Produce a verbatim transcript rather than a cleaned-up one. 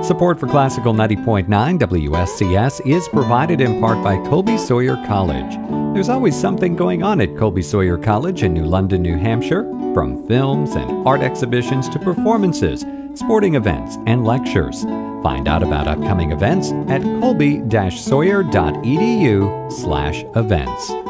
Support for Classical ninety point nine W S C S is provided in part by Colby Sawyer College. There's always something going on at Colby Sawyer College in New London, New Hampshire, from films and art exhibitions to performances, sporting events, and lectures. Find out about upcoming events at colby dash sawyer dot e d u slash events.